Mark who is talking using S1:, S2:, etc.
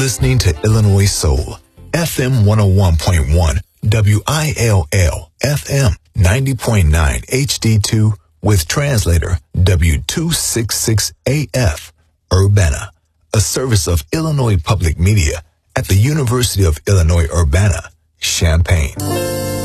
S1: listening to Illinois Soul, FM 101.1, WILL, FM 90.9 HD2 with translator W266AF, Urbana, a service of Illinois Public Media at the University of Illinois Urbana, Champaign.